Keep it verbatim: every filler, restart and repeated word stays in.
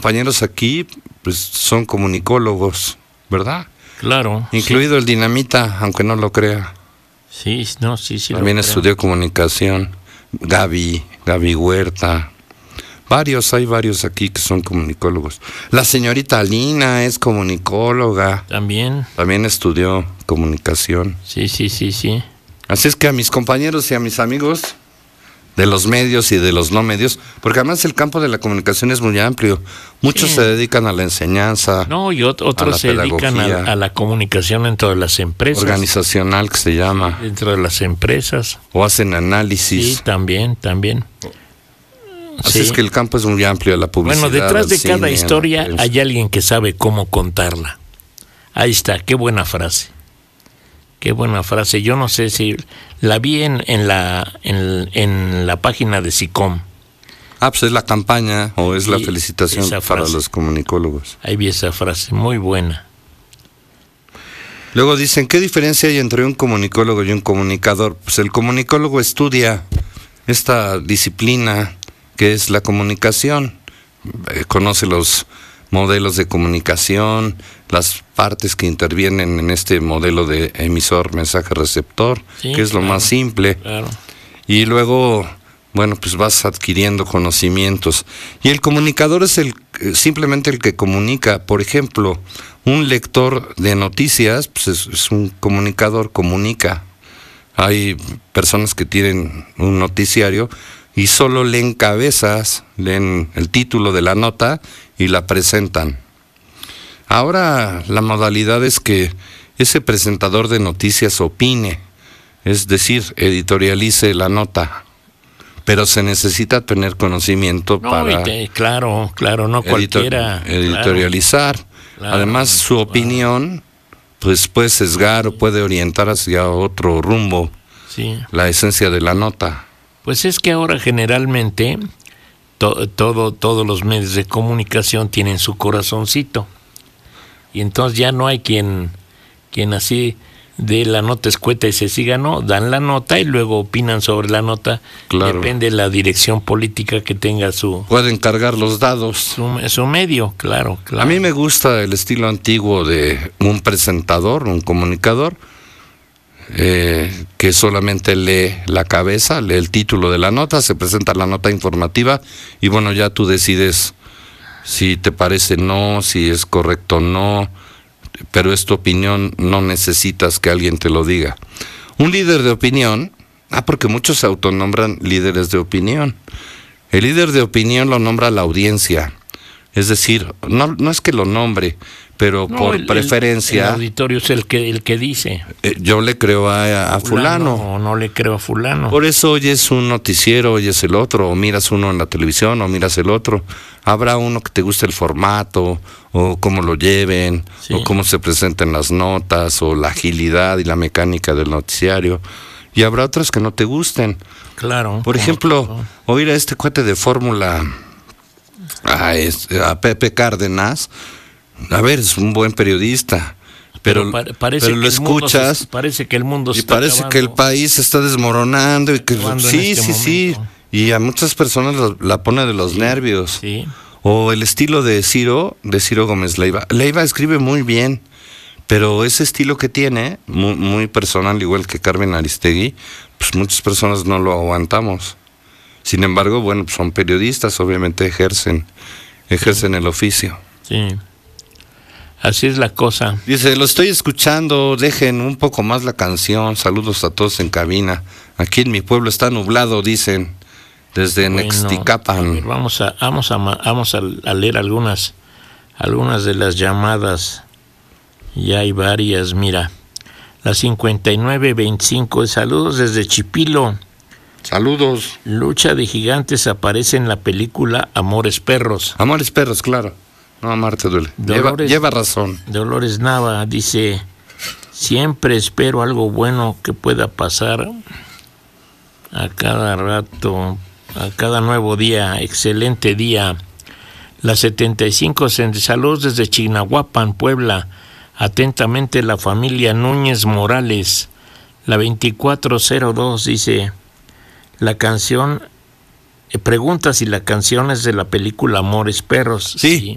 compañeros aquí pues son comunicólogos, ¿verdad? Claro. Incluido sí. el Dinamita, aunque no lo crea. Sí, no, sí, sí. También estudió comunicación. Gaby, Gaby Huerta. Varios, hay varios aquí que son comunicólogos. La señorita Alina es comunicóloga. También. También estudió comunicación. Sí, sí, sí, sí. Así es que a mis compañeros y a mis amigos de los medios y de los no medios, porque además el campo de la comunicación es muy amplio. Muchos sí. se dedican a la enseñanza. No, y ot- otros se dedican a, a la comunicación dentro de las empresas. Organizacional, que se llama. Dentro de las empresas. O hacen análisis. Sí, también, también. Así sí. es que el campo es muy amplio, la publicidad. Bueno, detrás de cine, cada historia hay alguien que sabe cómo contarla. Ahí está, qué buena frase. Qué buena frase. Yo no sé si la vi en, en la en, en la página de SICOM. Ah, pues es la campaña o es sí, la felicitación para los comunicólogos. Ahí vi esa frase, muy buena. Luego dicen, ¿qué diferencia hay entre un comunicólogo y un comunicador? Pues el comunicólogo estudia esta disciplina que es la comunicación, eh, conoce los modelos de comunicación, las partes que intervienen en este modelo de emisor, mensaje, receptor, sí, que es lo claro, más simple. Claro. Y luego, bueno, pues vas adquiriendo conocimientos. Y el comunicador es el simplemente el que comunica. Por ejemplo, un lector de noticias, pues es, es un comunicador, comunica. Hay personas que tienen un noticiario y solo leen cabezas, leen el título de la nota y la presentan. Ahora la modalidad es que ese presentador de noticias opine, es decir, editorialice la nota, pero se necesita tener conocimiento no, para... Te, claro, claro, no cualquiera. Editor, editorializar. Claro, claro, Además, su claro. opinión pues puede sesgar o puede orientar hacia otro rumbo, sí. la esencia de la nota. Pues es que ahora generalmente to, todo, todos los medios de comunicación tienen su corazoncito. Y entonces ya no hay quien, quien así dé la nota escueta y se siga, no, dan la nota y luego opinan sobre la nota. Claro. Depende de la dirección política que tenga su... Pueden cargar los dados. Su, su medio, claro, claro. A mí me gusta el estilo antiguo de un presentador, un comunicador, Eh, que solamente lee la cabeza, lee el título de la nota, se presenta la nota informativa y bueno, ya tú decides si te parece no, si es correcto o no, pero es tu opinión, no necesitas que alguien te lo diga. Un líder de opinión, ah, porque muchos se autonombran líderes de opinión. El líder de opinión lo nombra la audiencia, es decir, no, no es que lo nombre, pero no, por el, preferencia... El auditorio es el que el que dice. Eh, yo le creo a, a fulano. O no le creo a fulano. Por eso oyes un noticiero, oyes el otro, o miras uno en la televisión, o miras el otro. Habrá uno que te guste el formato, o cómo lo lleven, sí. o cómo se presenten las notas, o la agilidad y la mecánica del noticiario. Y habrá otros que no te gusten. Claro. Por ejemplo, no. oír a este cuate de fórmula, a, este, a Pepe Cárdenas... A ver, es un buen periodista, pero, pero, parece pero lo escuchas se, parece que el mundo se y está parece acabando, que el país se está desmoronando y que sí, este sí, momento. sí, y a muchas personas lo, la pone de los sí, nervios. Sí. O el estilo de Ciro, de Ciro Gómez Leiva. Leiva escribe muy bien, pero ese estilo que tiene, muy, muy personal, igual que Carmen Aristegui, pues muchas personas no lo aguantamos. Sin embargo, bueno, pues son periodistas, obviamente ejercen, ejercen sí. el oficio. Sí. Así es la cosa. Dice, lo estoy escuchando, dejen un poco más la canción, saludos a todos en cabina. Aquí en mi pueblo está nublado, dicen, desde bueno, Nexticapan. Ver, vamos a vamos a vamos a, a leer algunas algunas de las llamadas. Ya hay varias, mira. La cincuenta y nueve veinticinco, saludos desde Chipilo. Saludos. Lucha de gigantes aparece en la película Amores Perros. Amores Perros, claro. No, amar te duele. Dolores, lleva, lleva razón. Dolores Nava dice, siempre espero algo bueno que pueda pasar a cada rato, a cada nuevo día. Excelente día. La setenta y cinco, saludos desde Chignahuapan, Puebla. Atentamente la familia Núñez Morales. La veinticuatro cero dos dice, la canción... Pregunta si la canción es de la película Amores Perros. Sí. sí.